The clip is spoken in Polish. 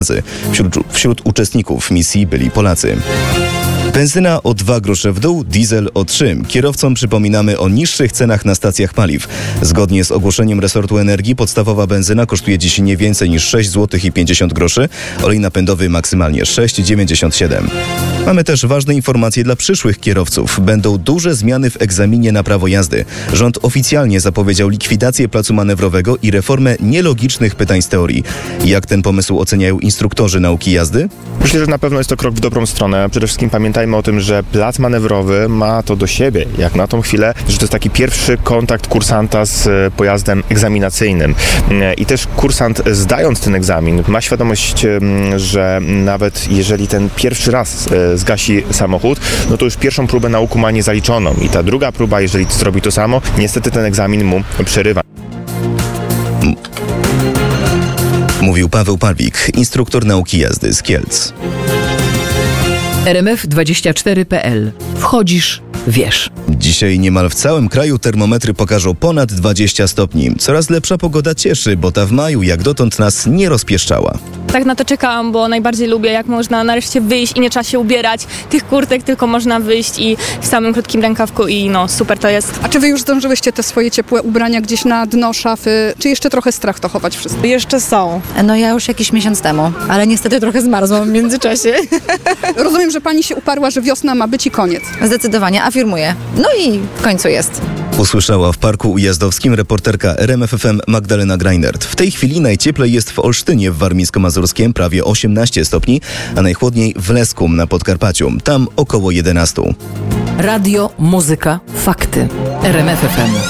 Wśród uczestników misji byli Polacy. Benzyna o 2 grosze w dół, diesel o 3. Kierowcom przypominamy o niższych cenach na stacjach paliw. Zgodnie z ogłoszeniem resortu energii podstawowa benzyna kosztuje dziś nie więcej niż 6 zł i 50 groszy, olej napędowy maksymalnie 6,97. Mamy też ważne informacje dla przyszłych kierowców. Będą duże zmiany w egzaminie na prawo jazdy. Rząd oficjalnie zapowiedział likwidację placu manewrowego i reformę nielogicznych pytań z teorii. Jak ten pomysł oceniają instruktorzy nauki jazdy? Myślę, że na pewno jest to krok w dobrą stronę. Przede wszystkim pamiętajmy o tym, że plac manewrowy ma to do siebie, jak na tą chwilę, że to jest taki pierwszy kontakt kursanta z pojazdem egzaminacyjnym. I też kursant, zdając ten egzamin, ma świadomość, że nawet jeżeli ten pierwszy raz zgasi samochód, no to już pierwszą próbę na łuku ma niezaliczoną. I ta druga próba, jeżeli zrobi to samo, niestety ten egzamin mu przerywa. Mówił Paweł Pawlik, instruktor nauki jazdy z Kielc. RMF24.pl. Wchodzisz, wiesz. Dzisiaj niemal w całym kraju termometry pokażą ponad 20 stopni. Coraz lepsza pogoda cieszy, bo ta w maju jak dotąd nas nie rozpieszczała. Tak na to czekałam, bo najbardziej lubię, jak można nareszcie wyjść i nie trzeba się ubierać tych kurtek, tylko można wyjść i w samym krótkim rękawku i no super to jest. A czy wy już zdążyłyście te swoje ciepłe ubrania gdzieś na dno szafy, czy jeszcze trochę strach to chować wszystko? Jeszcze są. No ja już jakiś miesiąc temu, ale niestety trochę zmarzłam w międzyczasie. Rozumiem, że pani się uparła, że wiosna ma być i koniec. Zdecydowanie, afirmuję. No i w końcu jest. Usłyszała w Parku Ujazdowskim reporterka RMF FM Magdalena Greinert. W tej chwili najcieplej jest w Olsztynie w Warmińsko-Mazurskiem, prawie 18 stopni, a najchłodniej w Leskum na Podkarpaciu, tam około 11. Radio, muzyka, fakty. RMF FM.